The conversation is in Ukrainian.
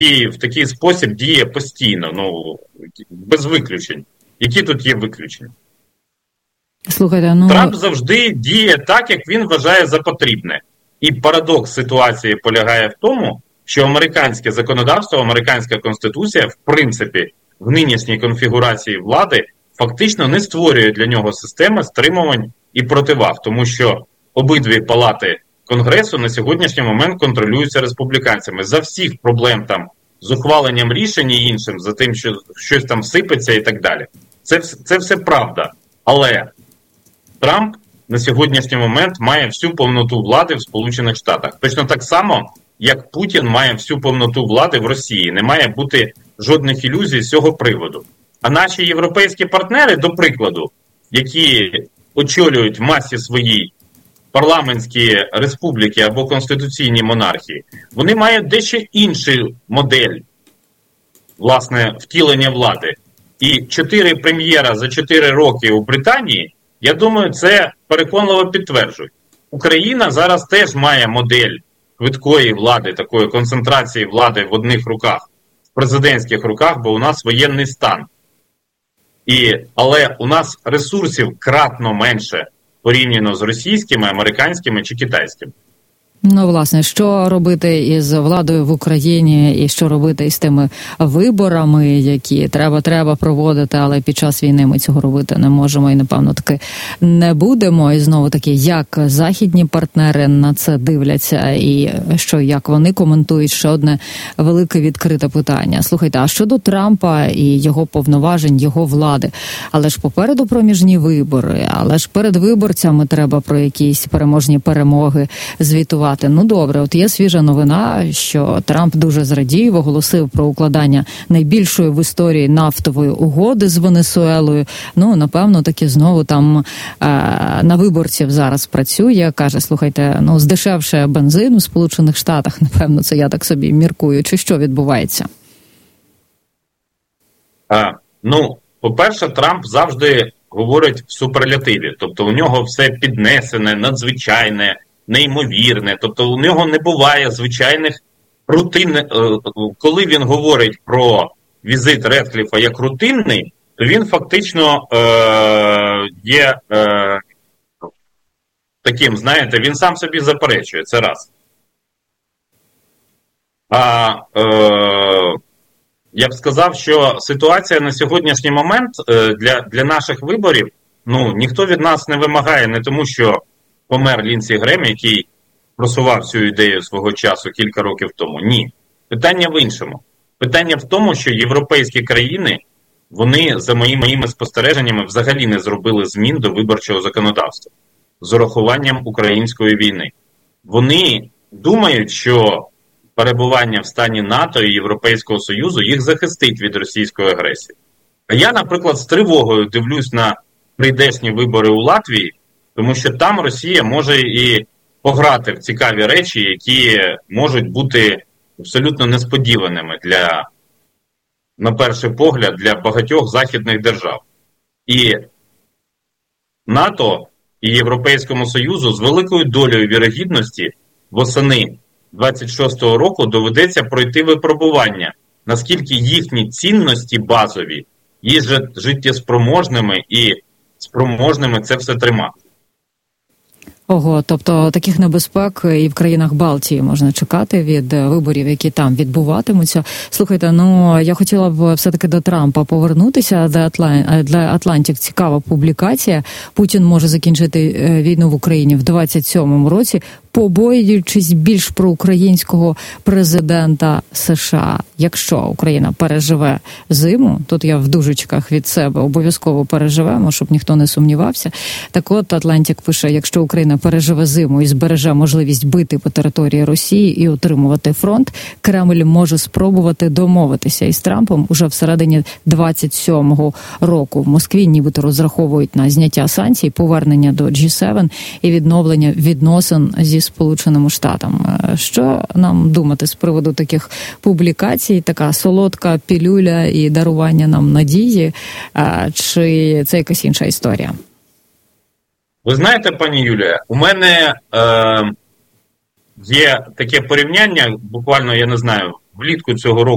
в такий спосіб діє постійно, без виключень. Які тут є виключення? Слухайте, Трамп завжди діє так, як він вважає за потрібне. І парадокс ситуації полягає в тому, що американське законодавство, американська конституція, в принципі, в нинішній конфігурації влади, фактично не створює для нього системи стримувань і противаг, тому що обидві палати Конгресу на сьогоднішній момент контролюються республіканцями. За всіх проблем там з ухваленням рішень і іншим, за тим, що щось там сипеться і так далі. Це все правда. Але Трамп на сьогоднішній момент має всю повноту влади в Сполучених Штатах. Точно так само, як Путін має всю повноту влади в Росії. Не має бути жодних ілюзій з цього приводу. А наші європейські партнери, до прикладу, які очолюють в масі своїй парламентські республіки або конституційні монархії, вони мають дещо іншу модель, власне, втілення влади. І 4 прем'єра за 4 роки у Британії, я думаю, це переконливо підтверджують. Україна зараз теж має модель швидкої влади, такої концентрації влади в одних руках, в президентських руках, бо у нас воєнний стан. Але у нас ресурсів кратно менше порівняно з російськими, американськими чи китайськими. Власне, що робити із владою в Україні і що робити із тими виборами, які треба проводити, але під час війни ми цього робити не можемо і, напевно, таки не будемо. І знову-таки, як західні партнери на це дивляться і як вони коментують, ще одне велике відкрите питання. Слухайте, а щодо Трампа і його повноважень, його влади? Але ж попереду проміжні вибори, але ж перед виборцями треба про якісь переможні перемоги звітувати. Добре, от є свіжа новина, що Трамп дуже зрадів, оголосив про укладання найбільшої в історії нафтової угоди з Венесуелою. Напевно, таки знову там на виборців зараз працює. Каже, слухайте, здешевше бензин у Сполучених Штатах, напевно, це я так собі міркую. Чи що відбувається? По-перше, Трамп завжди говорить в суперлятиві. Тобто у нього все піднесене, надзвичайне, неймовірне, тобто у нього не буває звичайних рутинних. Коли він говорить про візит Редкліфа як рутинний, то він фактично є таким, знаєте, він сам собі заперечує, це раз. Я б сказав, що ситуація на сьогоднішній момент для наших виборів, ніхто від нас не вимагає, не тому що помер Лінсі Грем, який просував цю ідею свого часу кілька років тому. Ні. Питання в іншому. Питання в тому, що європейські країни, вони, за моїми спостереженнями, взагалі не зробили змін до виборчого законодавства з урахуванням української війни. Вони думають, що перебування в стані НАТО і Європейського Союзу їх захистить від російської агресії. А я, наприклад, з тривогою дивлюсь на прийдешні вибори у Латвії, тому що там Росія може і пограти в цікаві речі, які можуть бути абсолютно несподіваними на перший погляд, для багатьох західних держав. І НАТО і Європейському Союзу з великою долею вірогідності восени 26-го року доведеться пройти випробування, наскільки їхні цінності базові є життєспроможними і спроможними це все тримати. Ого, тобто таких небезпек і в країнах Балтії можна чекати від виборів, які там відбуватимуться. Слухайте, я хотіла б все-таки до Трампа повернутися. Для Atlantic цікава публікація. Путін може закінчити війну в Україні в 27-му році, побоюючись більш проукраїнського президента США. Якщо Україна переживе зиму, тут я в дужечках від себе обов'язково переживемо, щоб ніхто не сумнівався. Так от Atlantic пише, якщо Україна переживе зиму і збереже можливість бити по території Росії і утримувати фронт, Кремль може спробувати домовитися із Трампом уже всередині 27-го року. В Москві нібито розраховують на зняття санкцій, повернення до G7 і відновлення відносин зі Сполученими Штатами. Що нам думати з приводу таких публікацій? Така солодка пілюля і дарування нам надії? Чи це якась інша історія? Ви знаєте, пані Юлія, у мене є таке порівняння, буквально, я не знаю, влітку цього року